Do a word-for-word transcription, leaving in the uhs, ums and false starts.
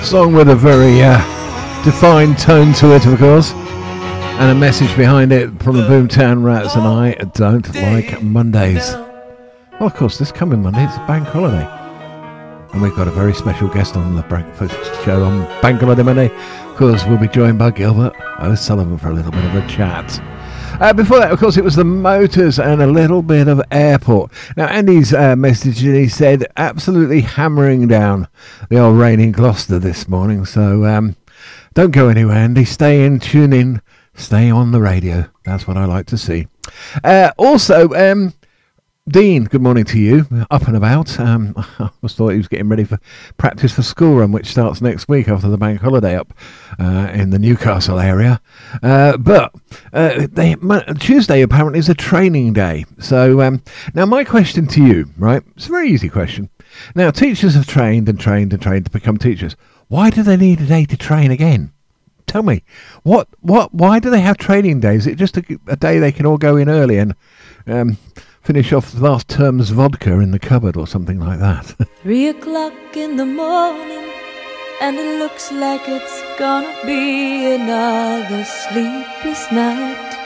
Song with a very uh, defined tone to it, of course, and a message behind it from the Boomtown Rats, and I don't like Mondays. Well, of course, this coming Monday, it's a bank holiday. And we've got a very special guest on the breakfast show on Bank Holiday Monday. Of course, we'll be joined by Gilbert O'Sullivan for a little bit of a chat. Uh, before that, of course, it was the motors and a little bit of airport. Now, Andy's uh, message, he said, absolutely hammering down the old rain in Gloucester this morning. So um, don't go anywhere, Andy. Stay in, tune in, stay on the radio. That's what I like to see. Uh, also, um, Dean, good morning to you. Up and about. Um, I was thought he was getting ready for practice for school run, which starts next week after the bank holiday up uh, in the Newcastle area. Uh, but uh, they, Tuesday apparently is a training day. So um, now my question to you, right? It's a very easy question. Now, teachers have trained and trained and trained to become teachers. Why do they need a day to train again? Tell me, what, what, why do they have training days? Is it just a, a day they can all go in early and um, finish off the last term's vodka in the cupboard or something like that? Three o'clock in the morning, and it looks like it's gonna be another sleepless night.